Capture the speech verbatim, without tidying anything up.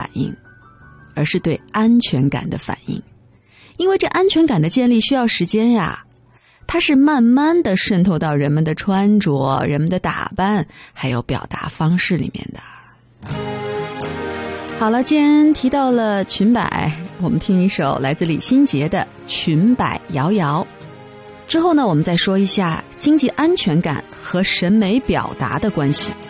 应，而是对安全感的反应。因为这安全感的建立需要时间呀，它是慢慢的渗透到人们的穿着、人们的打扮，还有表达方式里面的。好了，既然提到了裙摆，我们听一首来自李心洁的《裙摆摇摇》。之后呢，我们再说一下经济安全感和审美表达的关系。